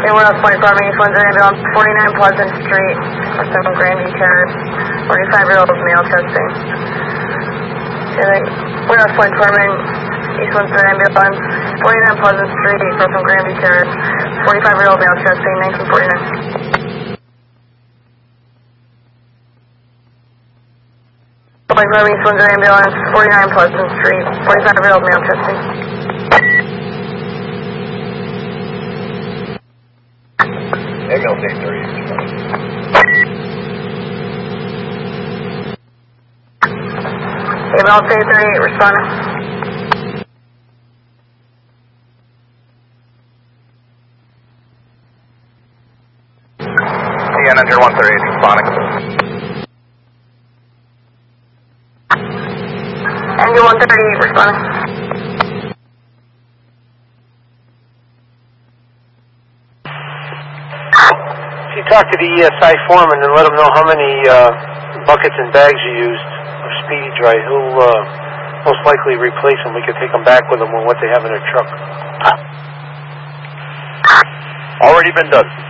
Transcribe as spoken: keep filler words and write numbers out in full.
Anyone else point for me? East one zero ambulance, forty-nine Pleasant Street, from Grandview Terrace, forty-five-year-old male testing. Anyone else point for me? East one zero ambulance, forty-nine Pleasant Street, from Grandview Terrace, forty-five-year-old male testing, nineteen forty-nine. Point for me, East one zero ambulance, forty-nine Pleasant Street, forty-five-year-old male testing. Ambulance eight thirty. Ambulance eight thirty-eight, responding. T N enter one thirty-eight, responding. N G one thirty-eight, responding. You talk to the E S I foreman and let him know how many uh, buckets and bags you used of Speedy Dry. He'll uh, most likely replace them. We can take them back with them on what they have in their truck. Already been done.